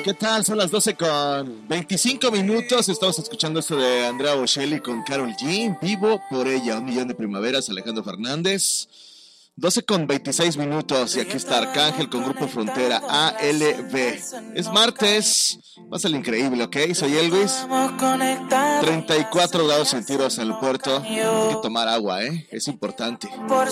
¿Qué tal? Son las 12:25. Estamos escuchando esto de Andrea Bocelli con Karol G, en vivo por ella, 1 millón de primaveras, Alejandro Fernández. 12:26 y aquí está Arcángel con Grupo Frontera ALB. Es martes, pásale increíble, ¿ok? Soy Elvis. 34 grados centígrados en el puerto. Hay que tomar agua, es importante.